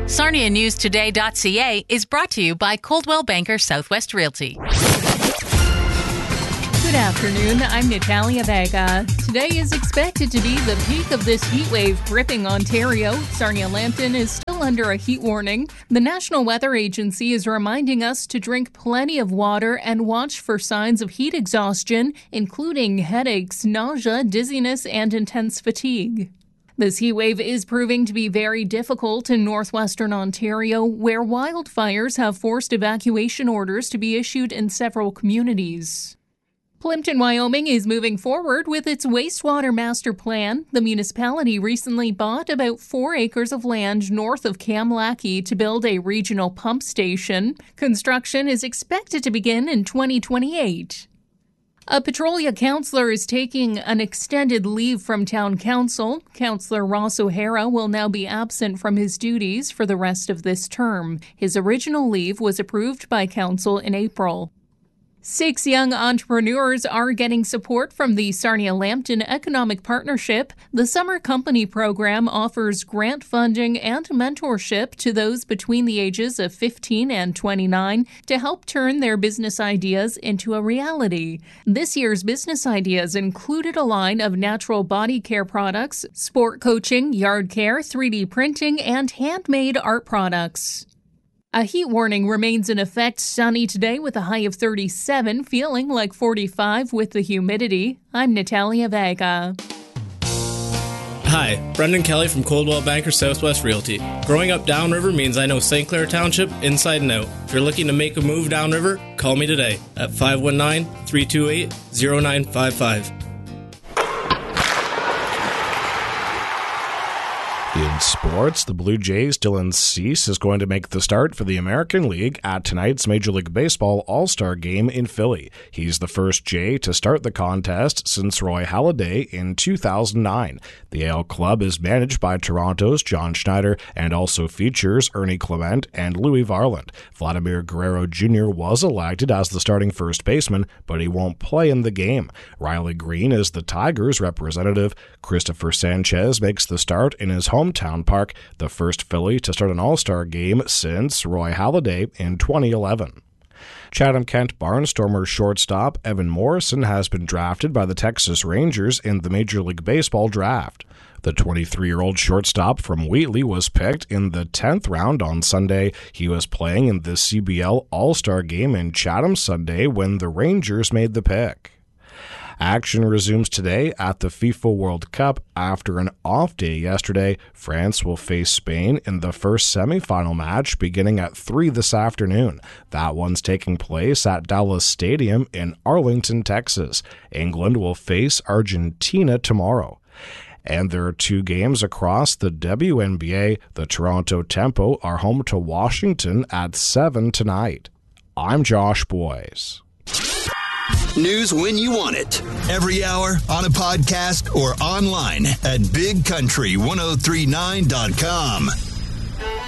SarniaNewsToday.ca is brought to you by Coldwell Banker Southwest Realty. Good afternoon, I'm Natalia Vega. Today is expected to be the peak of this heat wave gripping Ontario. Sarnia-Lambton is still under a heat warning. The National Weather Agency is reminding us to drink plenty of water and watch for signs of heat exhaustion, including headaches, nausea, dizziness, and intense fatigue. This heat wave is proving to be very difficult in northwestern Ontario, where wildfires have forced evacuation orders to be issued in several communities. Plimpton, Wyoming is moving forward with its wastewater master plan. The municipality recently bought about 4 acres of land north of Kamlaki to build a regional pump station. Construction is expected to begin in 2028. A Petrolia councillor is taking an extended leave from town council. Councillor Ross O'Hara will now be absent from his duties for the rest of this term. His original leave was approved by council in April. 6 young entrepreneurs are getting support from the Sarnia-Lambton Economic Partnership. The Summer Company program offers grant funding and mentorship to those between the ages of 15 and 29 to help turn their business ideas into a reality. This year's business ideas included a line of natural body care products, sport coaching, yard care, 3D printing, and handmade art products. A heat warning remains in effect. Sunny today with a high of 37, feeling like 45 with the humidity. I'm Natalia Vega. Hi, Brendan Kelly from Coldwell Banker Southwest Realty. Growing up downriver means I know St. Clair Township inside and out. If you're looking to make a move downriver, call me today at 519-328-0955. In sports, the Blue Jays' Dylan Cease is going to make the start for the American League at tonight's Major League Baseball All-Star Game in Philly. He's the first Jay to start the contest since Roy Halladay in 2009. The AL club is managed by Toronto's John Schneider and also features Ernie Clement and Louis Varland. Vladimir Guerrero Jr. was elected as the starting first baseman, but he won't play in the game. Riley Green is the Tigers' representative. Christopher Sanchez makes the start in his hometown park, the first Philly to start an All-Star game since Roy Halladay in 2011. Chatham-Kent Barnstormers shortstop Evan Morrison has been drafted by the Texas Rangers in the Major League Baseball draft. The 23-year-old shortstop from Wheatley was picked in the 10th round on Sunday. He was playing in the CBL All-Star game in Chatham Sunday when the Rangers made the pick. Action resumes today at the FIFA World Cup. After an off day yesterday, France will face Spain in the first semifinal match beginning at 3 this afternoon. That one's taking place at Dallas Stadium in Arlington, Texas. England will face Argentina tomorrow. And there are 2 games across the WNBA. The Toronto Tempo are home to Washington at 7 tonight. I'm Josh Boyes. News when you want it. Every hour, on a podcast, or online at bigcountry1039.com.